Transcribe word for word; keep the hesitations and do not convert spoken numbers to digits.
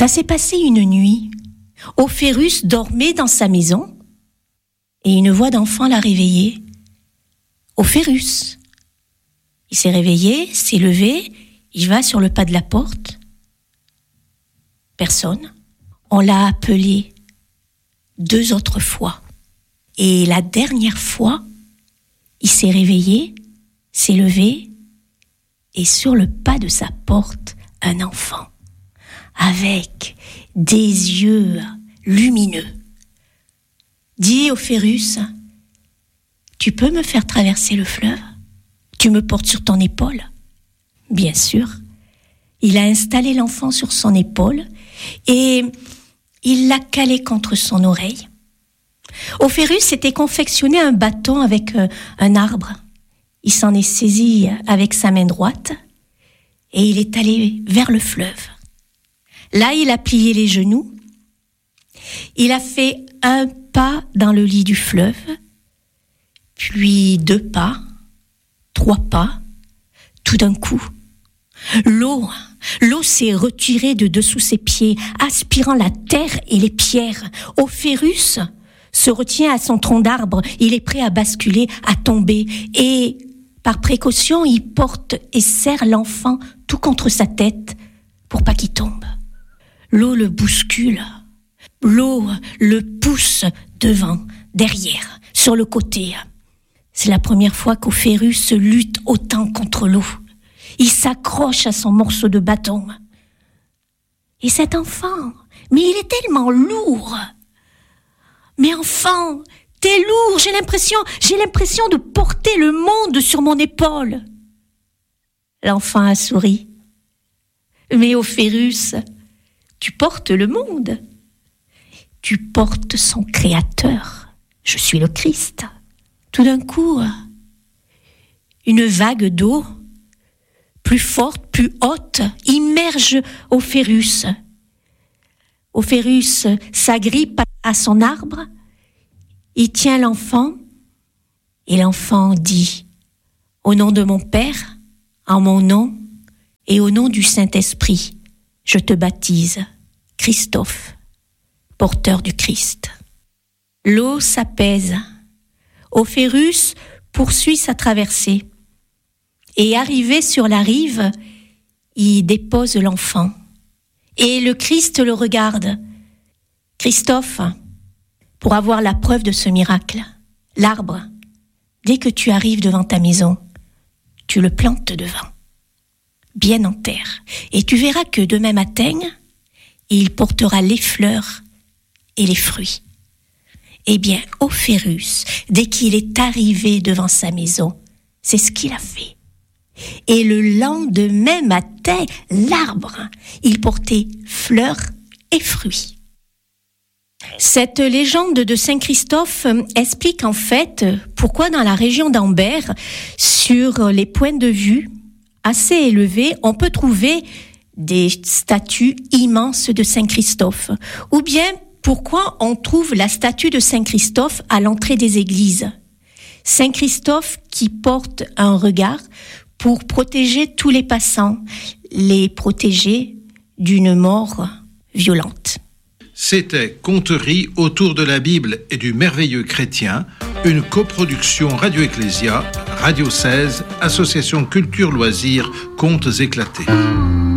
Ça s'est passé une nuit. Opherus dormait dans sa maison et une voix d'enfant l'a réveillé. Opherus. Il s'est réveillé, s'est levé, il va sur le pas de la porte. Personne. On l'a appelé deux autres fois. Et la dernière fois, il s'est réveillé, s'est levé, et sur le pas de sa porte, un enfant, avec des yeux lumineux. Dis Opherus, tu peux me faire traverser le fleuve ? Tu me portes sur ton épaule ? Bien sûr. Il a installé l'enfant sur son épaule et il l'a calé contre son oreille. Opherus s'était confectionné un bâton avec euh, un arbre. Il s'en est saisi avec sa main droite et il est allé vers le fleuve. Là, il a plié les genoux. Il a fait un pas dans le lit du fleuve, puis deux pas, trois pas. Tout d'un coup, l'eau, l'eau s'est retirée de dessous ses pieds, aspirant la terre et les pierres. Opherus se retient à son tronc d'arbre. Il est prêt à basculer, à tomber. Et par précaution, il porte et serre l'enfant tout contre sa tête pour pas qu'il tombe. L'eau le bouscule. L'eau le pousse devant, derrière, sur le côté. C'est la première fois qu'Opherus lutte autant contre l'eau. Il s'accroche à son morceau de bâton. Et cet enfant, mais il est tellement lourd. Mais enfant, t'es lourd, j'ai l'impression, j'ai l'impression de porter le monde sur mon épaule. L'enfant a souri. Mais Opherus, tu portes le monde. Tu portes son créateur. Je suis le Christ. Tout d'un coup, une vague d'eau, plus forte, plus haute, immerge Opherus. Opherus s'agrippe à son arbre, il tient l'enfant, et l'enfant dit « Au nom de mon Père, en mon nom, et au nom du Saint-Esprit, je te baptise, Christophe, porteur du Christ. » L'eau s'apaise. Opherus poursuit sa traversée. Et arrivé sur la rive, il dépose l'enfant. Et le Christ le regarde. « Christophe, pour avoir la preuve de ce miracle, l'arbre, dès que tu arrives devant ta maison, tu le plantes devant, bien en terre. Et tu verras que demain matin, il portera les fleurs et les fruits. » Eh bien, Opherus, dès qu'il est arrivé devant sa maison, c'est ce qu'il a fait. Et le lendemain matin, l'arbre, il portait fleurs et fruits. Cette légende de Saint Christophe explique en fait pourquoi dans la région d'Ambert, sur les points de vue assez élevés, on peut trouver des statues immenses de Saint Christophe, ou bien pourquoi on trouve la statue de Saint Christophe à l'entrée des églises. Saint Christophe qui porte un regard pour protéger tous les passants, les protéger d'une mort violente. C'était Conteries autour de la Bible et du merveilleux chrétien, une coproduction Radio Ecclésia, Radio seize, Association Culture Loisirs, Contes éclatés.